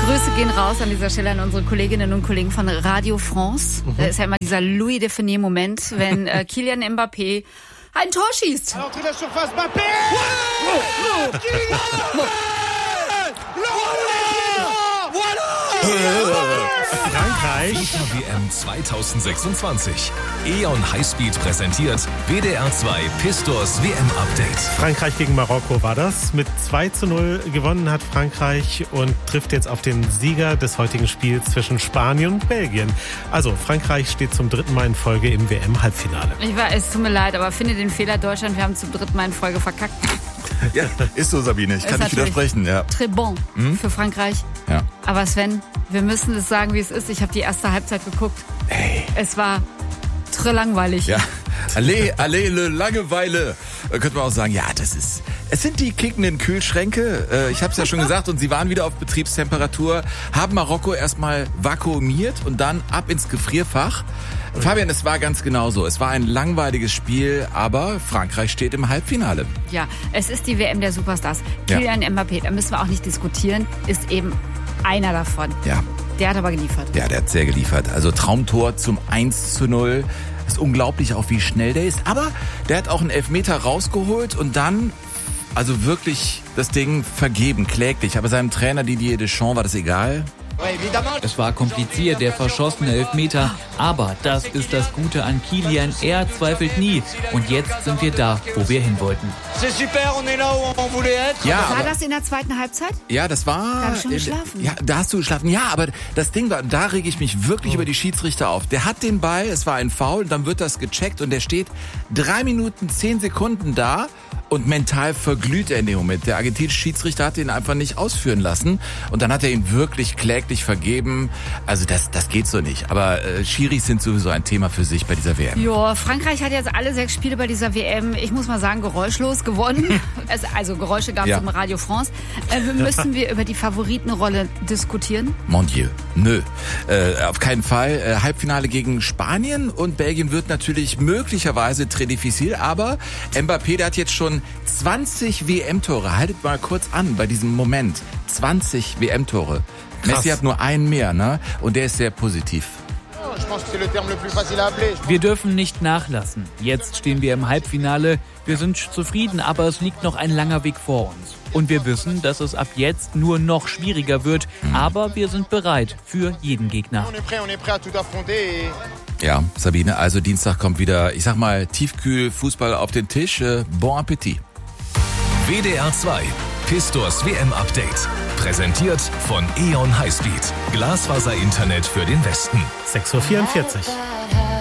Grüße gehen raus an dieser Stelle an unsere Kolleginnen und Kollegen von Radio France. Da ist ja immer dieser Louis Definier-Moment, wenn Kylian Mbappé ein Tor schießt. Frankreich. FIFA-WM 2026. E.ON Highspeed präsentiert WDR 2 Pistors WM-Update. Frankreich gegen Marokko war das. Mit 2:0 gewonnen hat Frankreich und trifft jetzt auf den Sieger des heutigen Spiels zwischen Spanien und Belgien. Also Frankreich steht zum 3. Mal in Folge im WM-Halbfinale. Es tut mir leid, aber finde den Fehler Deutschland, wir haben zum 3. Mal in Folge verkackt. Ja, ist so, Sabine. Ich kann nicht widersprechen. Ja. Très bon für Frankreich. Ja. Aber Sven, wir müssen es sagen, wie es ist. Ich habe die erste Halbzeit geguckt. Hey. Es war langweilig. Ja. Allez, le Langeweile. Könnte man auch sagen, ja, es sind die kickenden Kühlschränke. Ich habe es ja schon gesagt und sie waren wieder auf Betriebstemperatur. Haben Marokko erstmal vakuumiert und dann ab ins Gefrierfach. Fabian, es war ganz genauso. Es war ein langweiliges Spiel, aber Frankreich steht im Halbfinale. Ja, es ist die WM der Superstars. Kylian Mbappé, da müssen wir auch nicht diskutieren, ist eben einer davon. Ja. Der hat aber geliefert. Ja, der hat sehr geliefert. Also Traumtor zum 1:0. Ist unglaublich auch, wie schnell der ist. Aber der hat auch einen Elfmeter rausgeholt und dann, also wirklich das Ding vergeben, kläglich. Aber seinem Trainer Didier Deschamps war das egal. Es war kompliziert, der verschossene Elfmeter, aber das ist das Gute an Kylian, er zweifelt nie. Und jetzt sind wir da, wo wir hin wollten. Ja, war das in der zweiten Halbzeit? Ja, das war... Da habe ich schon geschlafen. Ja, da hast du geschlafen. Ja, aber das Ding war, da rege ich mich wirklich über die Schiedsrichter auf. Der hat den Ball, es war ein Foul, dann wird das gecheckt und der steht 3 Minuten 10 Sekunden da und mental verglüht er in dem Moment. Der argentinische Schiedsrichter hat ihn einfach nicht ausführen lassen und dann hat er ihn wirklich kläglich vergeben. Also das geht so nicht. Aber Schiris sind sowieso ein Thema für sich bei dieser WM. Ja, Frankreich hat jetzt alle 6 Spiele bei dieser WM, ich muss mal sagen, geräuschlos gewonnen. Also Geräusche gab es im Radio France. Müssen wir über die Favoritenrolle diskutieren? Mon Dieu, nö. Auf keinen Fall. Halbfinale gegen Spanien und Belgien wird natürlich möglicherweise très difficile, aber Mbappé, der hat jetzt schon 20 WM-Tore. Haltet mal kurz an bei diesem Moment. 20 WM-Tore. Messi hat nur einen mehr, ne? Und der ist sehr positiv. Wir dürfen nicht nachlassen. Jetzt stehen wir im Halbfinale. Wir sind zufrieden, aber es liegt noch ein langer Weg vor uns. Und wir wissen, dass es ab jetzt nur noch schwieriger wird. Aber wir sind bereit für jeden Gegner. Ja, Sabine, also Dienstag kommt wieder, ich sag mal, Tiefkühl-Fußball auf den Tisch. Bon Appetit. WDR 2 Pistors WM-Update. Präsentiert von E.ON Highspeed. Glasfaser-Internet für den Westen. 6:44 Uhr.